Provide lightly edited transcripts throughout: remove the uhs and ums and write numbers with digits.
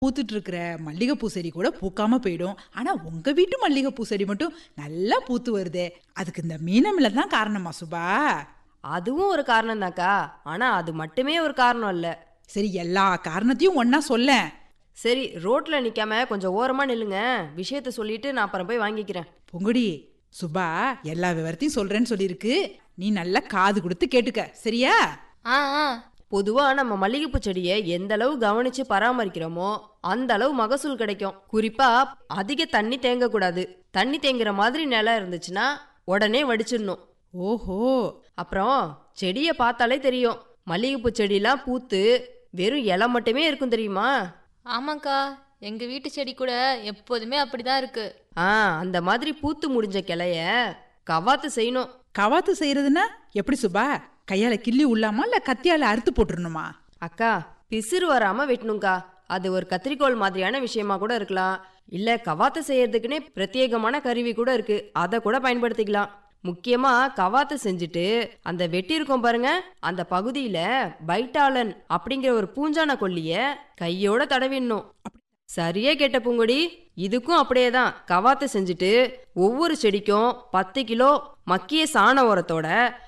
பூத்துட்டு இருக்கிற மல்லிகைப்பூ செடி கூட பூக்காம போயிடும். ஆனா உங்க வீட்டு மல்லிகைப்பூ செடி மட்டும் நல்லா பூத்து வருதே, அதுக்கு இந்த மீனமில தான் காரணமா சுபா? அதுவும் ஒரு காரணம் தாக்கா. ஆனா அது மட்டுமே ஒரு காரணம் இல்ல. சரி, எல்லா காரணத்தையும் ஒன்னா சொல்ல. சரி, ரோட்ல நிக்காம கொஞ்சம் ஓரமா நில்லுங்க. விஷயத்த சொல்லிட்டு நான் அப்புறம் போய் வாங்கிக்கிறேன். பொங்குடி, சுபா எல்லா விவரத்தையும் சொல்றேன்னு சொல்லியிருக்கு. நீ நல்லா காது கொடுத்து கேட்டுக்க, சரியா? ஆ ஆ பொதுவா நம்ம மல்லிகைப்பூ செடியை எந்த அளவு கவனிச்சு பராமரிக்கிறோமோ அந்த அளவு மகசூல் கிடைக்கும். குறிப்பா அதிக தண்ணி தேங்க கூடாது. தண்ணி தேங்குற மாதிரி நிலம் இருந்துச்சுன்னா உடனே வடிச்சிடணும். ஓஹோ, அப்புறம் செடியை பார்த்தாலே தெரியும், மல்லிகைப்பூ செடியெல்லாம் பூத்து வெறும் இலை மட்டுமே இருக்கும் தெரியுமா? ஆமாக்கா, எங்க வீட்டு செடி கூட எப்போதுமே அப்படிதான் இருக்கு. அந்த மாதிரி பூத்து முடிஞ்ச கிளைய கவாத்து செய்யணும். கவாத்து செய்யறதுன்னா எப்படி சுபா? கையால கிள்ளி உள்ளாமா இல்ல கத்தியால அறுத்து போட்டுருணுமா? அக்கா, பிசிறு வராம வெட்டணும்க்கா. அது ஒரு கத்திரிக்கோள் மாதிரியான விஷயமா கூட இருக்கலாம். இல்ல கவாத்து செய்யறதுக்குன்னே பிரத்யேகமான கருவி கூட இருக்கு, அதை கூட பயன்படுத்திக்கலாம். முக்கியமா கவாத்து செஞ்சுட்டு அந்த வெட்டி இருக்கும் பாருங்க, அந்த பகுதியில பைட்டாலன் அப்படிங்கிற ஒரு பூஞ்சான கொல்லிய கையோட தடவிடணும். சரியா கேட்ட பூங்கொடி, இதுக்கும் அப்படியேதான். கவாத்து செஞ்சுட்டு ஒவ்வொரு செடிக்கும் 10 கிலோ மக்கிய சாண உரத்தோட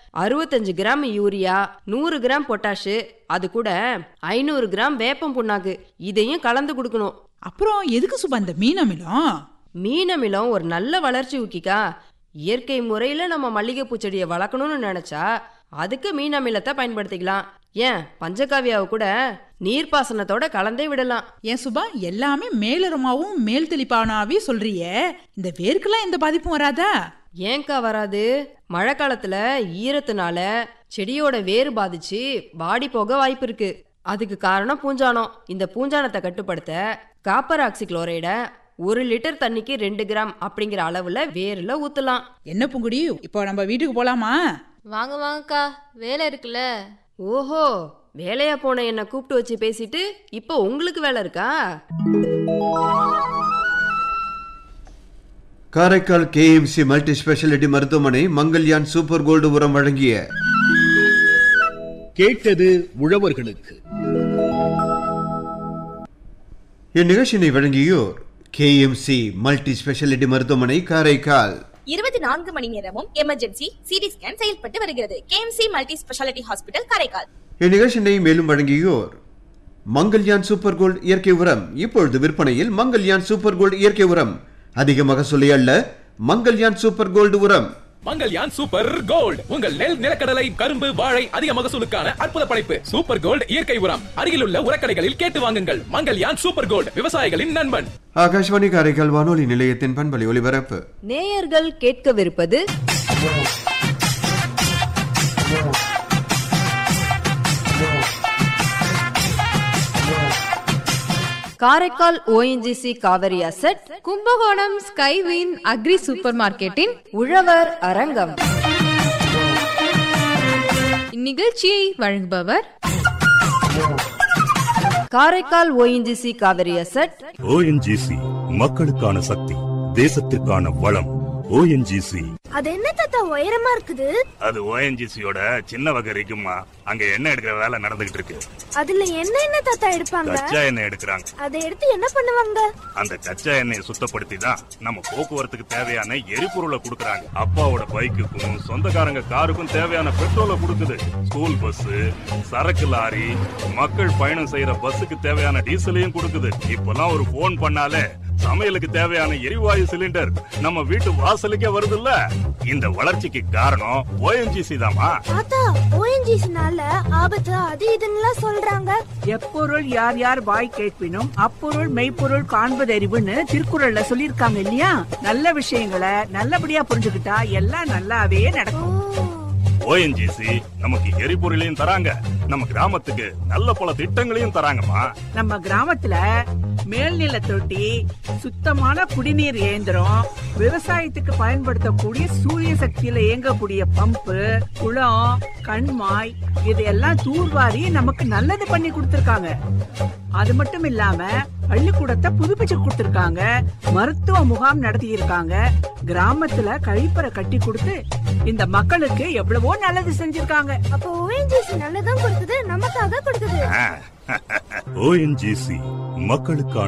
65 கிராம் யூரியா, 100 கிராம் பொட்டாஷு, அது கூட 500 கிராம் வேப்பம் புண்ணாக்கு, இதையும் கலந்து கொடுக்கணும். அப்புறம் எதுக்கு சுபா இந்த மீனமிலம்? மீனமிலம் ஒரு நல்ல வளர்ச்சி ஊக்கிக்கா. இயற்கை முறையில நம்ம மல்லிகைப்பூ செடியை வளர்க்கணும்னு நினைச்சா அதுக்கு மீனமிலத்தை பயன்படுத்திக்கலாம். ஏன், பஞ்சகாவியாவை கூட நீர்ப்பாசனத்தோட கலந்தே விடலாம். ஏன் சுபா, எல்லாமே மேலுரமாவும் மேல் தெளிப்பானாவே சொல்றியே, இந்த வேர்க்கெல்லாம் எந்த பாதிப்பும் வராதா? ஏன்க்கா வராது? மழை காலத்துல ஈரத்தினால செடியோட வேறு பாதிச்சு வாடி போக வாய்ப்பு இருக்கு. அதுக்கு காரணம் பூஞ்சானம். இந்த பூஞ்சானத்தை கட்டுப்படுத்த காப்பர் ஆக்சிக்ளோரைட 1 லிட்டர் தண்ணிக்கு 2 கிராம் அப்படிங்கிற அளவுல வேர்ல ஊத்தலாம். என்ன பூங்குடி, இப்போ நம்ம வீட்டுக்கு போலாமா? வாங்க வாங்கக்கா, வேலை இருக்குல்ல. ஓஹோ, வேலையா போன என்ன கூப்பிட்டு வச்சு பேசிட்டு இப்போ உங்களுக்கு வேலை இருக்கா? காரைக்கால் கேஎம்சி மல்டி ஸ்பெஷாலிட்டி மருத்துவமனை மங்கல்யான் சூப்பர் கோல்டு உரம் வழங்கிய கேட்டது உழவர்களுக்கு. இந்நிகழ்ச்சியினை வழங்கியோர் கேஎம்சி மல்டி ஸ்பெஷாலிட்டி மருத்துவமனை காரைக்கால். 24 மணி நேரமும் எமர்ஜென்சி சிடி ஸ்கேன் செயல்பட்டு வருகிறது. KMC multi speciality hospital Karaikal. இந்நிகழ்ச்சியினை மேலும் வழங்கியோர் மங்கல்யான் சூப்பர் கோல்டு இயற்கை உரம். இப்பொழுது விற்பனையில் மங்கல்யான் சூப்பர் கோல்டு இயற்கை உரம். அதிக மகசூலை அல்ல, மங்கல்யான் சூப்பர் கோல்டு உரம். மங்கல்யான் சூப்பர் கோல்ட், உங்கள் நெல், நிலக்கடலை, கரும்பு, வாழை அதிக மகசூலுக்கான அற்புத படைப்பு. சூப்பர் கோல்ட் இயற்கை உரம் அருகிலுள்ள உரக்கடைகளில் கேட்டு வாங்குங்கள். மங்கல்யான் சூப்பர் கோல்ட், விவசாயிகளின் நண்பன். ஆகாஷ்வாணி காரைக்கால் வானொலி நிலையத்தின் பண்பலை ஒலிபரப்பு. நேயர்கள் கேட்கவிருப்பது Karaikal ONGC Kaveri asset, Kumbakonam Skywin agri super மார்க்கெட்டின் உழவர் அரங்கம். இந்நிகழ்ச்சியை வழங்குபவர் Karaikal ONGC Kaveri asset. ONGC மக்களுக்கான சக்தி, தேசத்திற்கான வளம். ஓஎன்ஜிசி. அது என்ன தாத்தா உயரமா இருக்குது? அது ஓஎன்ஜிசியோட சின்ன வகை இருக்குமா. அங்க எண்ணெய் எடுக்கிற வேலை நடந்துகிட்டு இருக்கு. அதுல என்ன தாத்தா எடுப்பாங்க? கச்சா எண்ணெய் எடுக்கிறாங்க. அதை எடுத்து என்ன பண்ணுவாங்க? அந்த கச்சா எண்ணெயை சுத்தப்படுத்தி தான் நம்ம போக்குவரத்துக்கு தேவையான எரிபொருளை கொடுக்கறாங்க. அப்பாவோட பைக்குக்கும் சொந்தக்காரங்க காருக்கும் தேவையான பெட்ரோலை கொடுக்குது. ஸ்கூல் பஸ், சரக்கு லாரி, மக்கள் பயணம் செய்யற பஸ்ஸுக்கு தேவையான டீசலையும் கொடுக்குது. இப்பெல்லாம் ஒரு போன் பண்ணாலே சமையலுக்கு தேவையான எரிவாயு சிலிண்டர் நம்ம வீட்டு வாசலுக்கே வருதுல்ல. இந்த வளர்ச்சிக்கு காரணம் ஓஎன்ஜிசி தாமா. தாத்தா, ஓஎன்ஜிசினால ஆபத்து அது இதுன்னு சொல்றாங்க. எப்பொருள் யார் யார் வாய் கேட்பினும் அப்பொருள் மெய்ப்பொருள் காண்பதறிவுன்னு திருக்குறள்ல சொல்லிருக்காங்க இல்லையா? நல்ல விஷயங்களை நல்லபடியா புரிஞ்சுக்கிட்டா எல்லாம் நல்லாவே நடக்கும். ஓஎன்ஜிசி நமக்கு எரிபொருளையும் தராங்க, நம்ம கிராமத்துக்கு நல்ல பல திட்டங்களையும் தராங்கம்மா. நம்ம கிராமத்துல மேல்நில தொட்டி, சுத்தமான குடிநீர் இயந்திரம், விவசாயத்துக்கு பயன்படுத்தக்கூடிய சூரிய சக்தியில இயங்கக்கூடிய பம்பு, குளம், கண்மாய், இதையெல்லாம் தூர்வாரி நமக்கு நல்லது பண்ணி கொடுத்திருக்காங்க. அது மட்டும் இல்லாம பள்ளிக்கூடத்தை புதுப்பிச்சு கொடுத்திருக்காங்க, மருத்துவ முகாம் நடத்தி இருக்காங்க, கிராமத்துல கழிப்பறை கட்டி கொடுத்து இந்த மக்களுக்கு எவ்வளவோ நல்லது செஞ்சிருக்காங்க. அப்போ ஓஎன்ஜிசி நல்லதும் கொடுக்குது, நமக்காக கொடுக்குது. ஓஎன்ஜிசி மக்களுக்கான